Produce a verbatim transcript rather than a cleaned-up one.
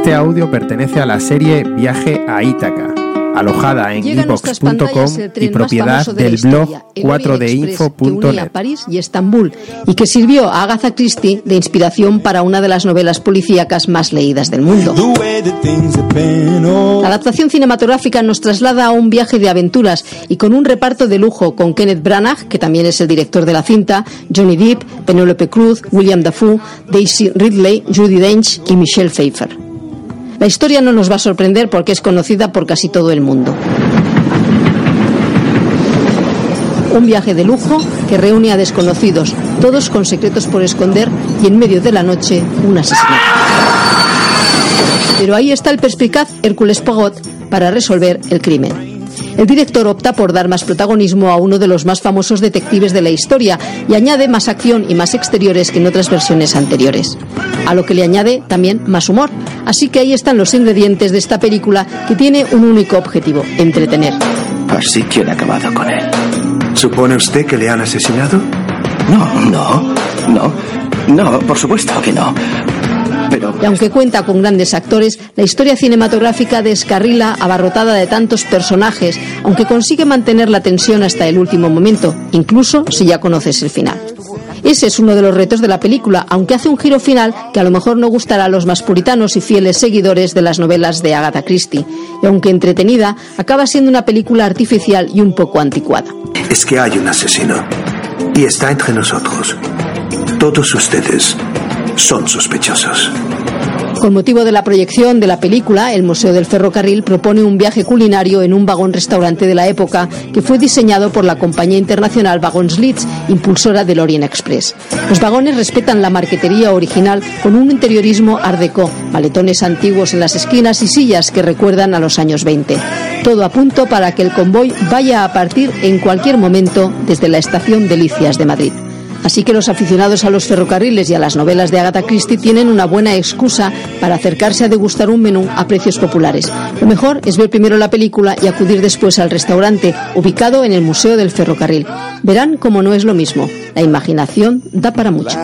Este audio pertenece a la serie Viaje a Ítaca, alojada en i vox punto com y propiedad del blog cuatro d info punto net. París y Estambul, y que sirvió a Agatha Christie de inspiración para una de las novelas policíacas más leídas del mundo. La adaptación cinematográfica nos traslada a un viaje de aventuras y con un reparto de lujo con Kenneth Branagh, que también es el director de la cinta, Johnny Depp, Penélope Cruz, William Dafoe, Daisy Ridley, Judi Dench y Michelle Pfeiffer. La historia no nos va a sorprender porque es conocida por casi todo el mundo. Un viaje de lujo que reúne a desconocidos, todos con secretos por esconder, y en medio de la noche un asesinato. Pero ahí está el perspicaz Hércules Poirot para resolver el crimen. El director opta por dar más protagonismo a uno de los más famosos detectives de la historia y añade más acción y más exteriores que en otras versiones anteriores. A lo que le añade también más humor. Así que ahí están los ingredientes de esta película, que tiene un único objetivo: entretener. Así que han acabado con él. ¿Supone usted que le han asesinado? No, no, no, no, por supuesto que no. Pero... Y aunque cuenta con grandes actores, la historia cinematográfica descarrila abarrotada de tantos personajes, aunque consigue mantener la tensión hasta el último momento, incluso si ya conoces el final. Ese es uno de los retos de la película, aunque hace un giro final que a lo mejor no gustará a los más puritanos y fieles seguidores de las novelas de Agatha Christie. Y aunque entretenida, acaba siendo una película artificial y un poco anticuada. Es que hay un asesino y está entre nosotros. Todos ustedes son sospechosos. Con motivo de la proyección de la película, el Museo del Ferrocarril propone un viaje culinario en un vagón-restaurante de la época que fue diseñado por la compañía internacional Wagons Leeds, impulsora del Orient Express. Los vagones respetan la marquetería original con un interiorismo art déco, maletones antiguos en las esquinas y sillas que recuerdan a los años veinte. Todo a punto para que el convoy vaya a partir en cualquier momento desde la estación Delicias de Madrid. Así que los aficionados a los ferrocarriles y a las novelas de Agatha Christie tienen una buena excusa para acercarse a degustar un menú a precios populares. Lo mejor es ver primero la película y acudir después al restaurante, ubicado en el Museo del Ferrocarril. Verán cómo no es lo mismo. La imaginación da para mucho.